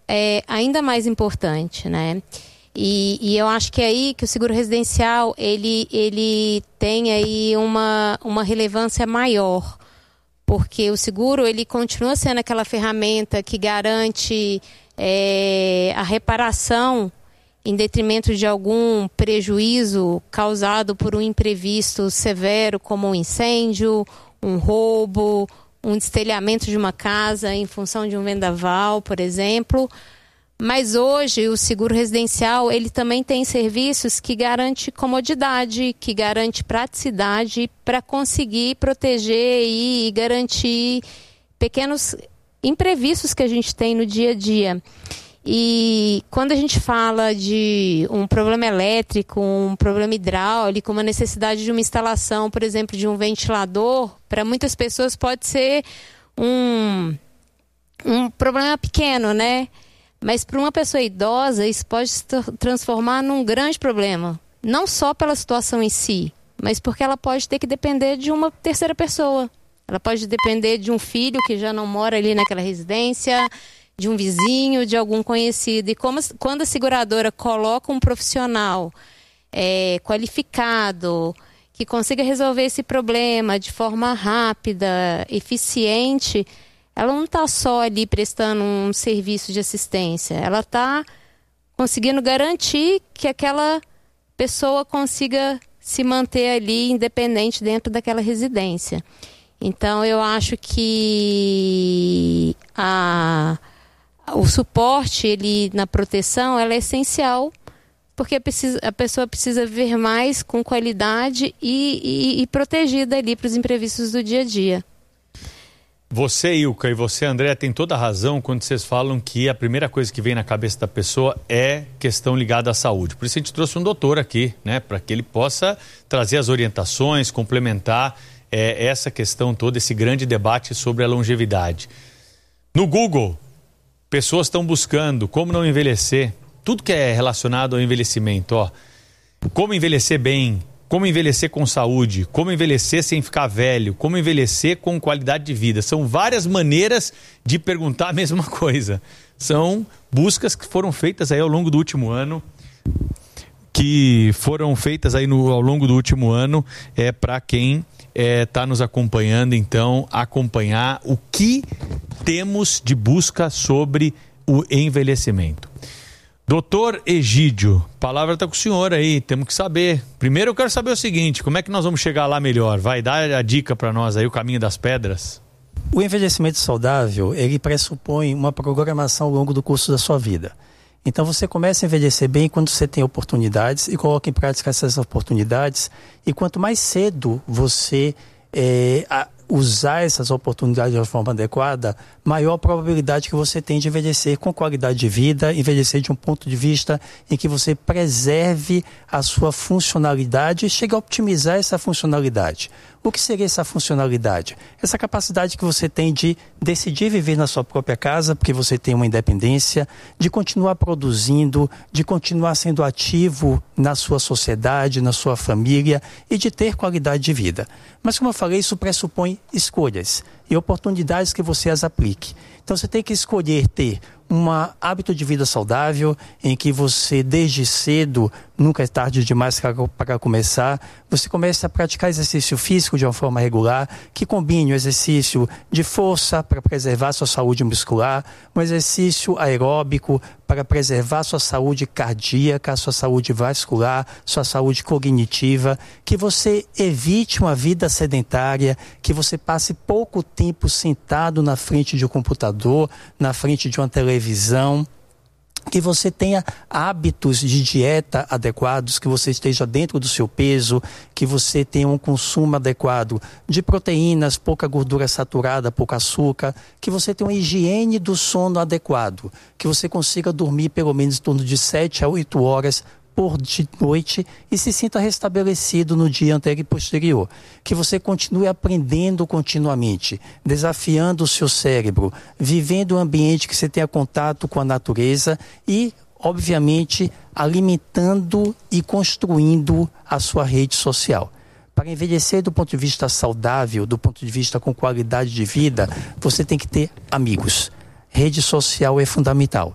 é ainda mais importante, né? E eu acho que é aí que o seguro residencial ele tem aí uma relevância maior, porque o seguro ele continua sendo aquela ferramenta que garante a reparação em detrimento de algum prejuízo causado por um imprevisto severo, como um incêndio, um roubo, um destelhamento de uma casa em função de um vendaval, por exemplo. Mas hoje o seguro residencial ele também tem serviços que garante comodidade, que garante praticidade para conseguir proteger e garantir pequenos imprevistos que a gente tem no dia a dia. E quando a gente fala de um problema elétrico, um problema hidráulico, uma necessidade de uma instalação, por exemplo, de um ventilador, para muitas pessoas pode ser um problema pequeno, né? Mas para uma pessoa idosa, isso pode se transformar num grande problema. Não só pela situação em si, mas porque ela pode ter que depender de uma terceira pessoa. Ela pode depender de um filho que já não mora ali naquela residência, de um vizinho, de algum conhecido. E quando a seguradora coloca um profissional qualificado, que consiga resolver esse problema de forma rápida, eficiente, ela não está só ali prestando um serviço de assistência, ela está conseguindo garantir que aquela pessoa consiga se manter ali independente dentro daquela residência. Então, eu acho que o suporte ele, na proteção ela é essencial, porque a pessoa precisa viver mais com qualidade e protegida ali para os imprevistos do dia a dia. Você, Ilka, e você, André, tem toda a razão quando vocês falam que a primeira coisa que vem na cabeça da pessoa é questão ligada à saúde. Por isso a gente trouxe um doutor aqui, né, para que ele possa trazer as orientações, complementar essa questão toda, esse grande debate sobre a longevidade. No Google, pessoas estão buscando como não envelhecer, tudo que é relacionado ao envelhecimento, como envelhecer bem, como envelhecer com saúde, como envelhecer sem ficar velho, como envelhecer com qualidade de vida. São várias maneiras de perguntar a mesma coisa. São buscas que foram feitas aí ao longo do último ano, para quem está nos acompanhando, então, acompanhar o que temos de busca sobre o envelhecimento. Doutor Egídio, a palavra está com o senhor aí, temos que saber. Primeiro eu quero saber o seguinte, como é que nós vamos chegar lá melhor? Vai dar a dica para nós aí, o caminho das pedras? O envelhecimento saudável, ele pressupõe uma programação ao longo do curso da sua vida. Então você começa a envelhecer bem quando você tem oportunidades e coloca em prática essas oportunidades. E quanto mais cedo você usar essas oportunidades de uma forma adequada, maior a probabilidade que você tem de envelhecer com qualidade de vida, envelhecer de um ponto de vista em que você preserve a sua funcionalidade e chegue a optimizar essa funcionalidade. O que seria essa funcionalidade? Essa capacidade que você tem de decidir viver na sua própria casa, porque você tem uma independência, de continuar produzindo, de continuar sendo ativo na sua sociedade, na sua família e de ter qualidade de vida. Mas, como eu falei, isso pressupõe escolhas e oportunidades que você as aplique. Então você tem que escolher ter um hábito de vida saudável, em que você desde cedo, nunca é tarde demais para começar, você começa a praticar exercício físico de uma forma regular, que combine o exercício de força para preservar sua saúde muscular, um exercício aeróbico para preservar sua saúde cardíaca, sua saúde vascular, sua saúde cognitiva, que você evite uma vida sedentária, que você passe pouco tempo sentado na frente de um computador, na frente de uma televisão, que você tenha hábitos de dieta adequados, que você esteja dentro do seu peso, que você tenha um consumo adequado de proteínas, pouca gordura saturada, pouco açúcar, que você tenha uma higiene do sono adequado, que você consiga dormir pelo menos em torno de 7 a 8 horas por noite e se sinta restabelecido no dia anterior e posterior. Que você continue aprendendo continuamente, desafiando o seu cérebro, vivendo um ambiente que você tenha contato com a natureza e, obviamente, alimentando e construindo a sua rede social. Para envelhecer do ponto de vista saudável, do ponto de vista com qualidade de vida, você tem que ter amigos. Rede social é fundamental.